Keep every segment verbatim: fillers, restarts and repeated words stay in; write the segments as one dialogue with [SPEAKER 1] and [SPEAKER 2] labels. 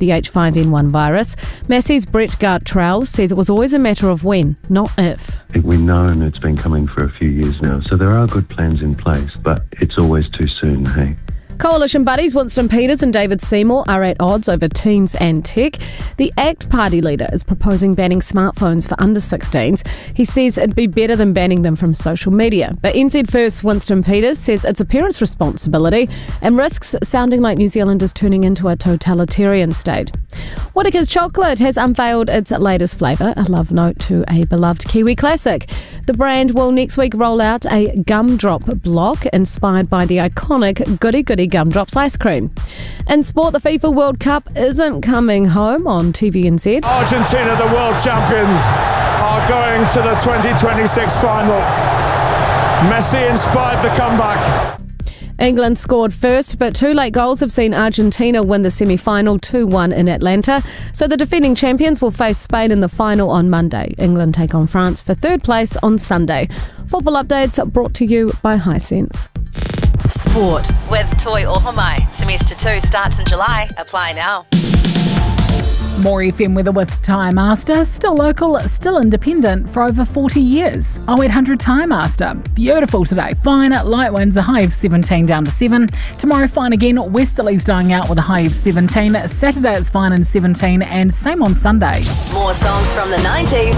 [SPEAKER 1] the H five N one virus. Massey's Brett Gartrell says it was always a matter of when, not if.
[SPEAKER 2] We've known it's been coming for a few years now, so there are good plans in place, but it's always too soon, hey?
[SPEAKER 1] Coalition buddies Winston Peters and David Seymour are at odds over teens and tech. The ACT party leader is proposing banning smartphones for under sixteens. He says it'd be better than banning them from social media. But N Z First Winston Peters says it's a parent's responsibility and risks sounding like New Zealand is turning into a totalitarian state. Whittaker's Chocolate has unveiled its latest flavour, a love note to a beloved Kiwi classic. The brand will next week roll out a gumdrop block inspired by the iconic Goody Goody Gumdrops ice cream. In sport, the FIFA World Cup isn't coming home on T V N Z.
[SPEAKER 3] Argentina, the world champions, are going to the twenty twenty-six final. Messi inspired the comeback.
[SPEAKER 1] England scored first, but two late goals have seen Argentina win the semi-final two one in Atlanta. So the defending champions will face Spain in the final on Monday. England take on France for third place on Sunday. Football updates brought to you by Hisense.
[SPEAKER 4] Sport with Toi Ohomai. Semester two starts in July. Apply now.
[SPEAKER 5] More F M weather with Tyre Master. Still local, still independent for over forty years. oh eight hundred Tyre Master. Beautiful today. Fine, light winds, a high of seventeen down to seven. Tomorrow fine again, westerlies dying out with a high of seventeen. Saturday it's fine and seventeen, and same on Sunday.
[SPEAKER 4] More songs from the nineties.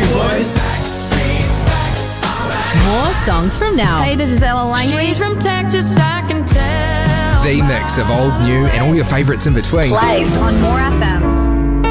[SPEAKER 4] More songs from now.
[SPEAKER 6] Hey, this is Ella Langley. She's from Texas, I can tell.
[SPEAKER 7] The mix of old, new, and all your favourites in between.
[SPEAKER 4] Plays
[SPEAKER 6] On More F M.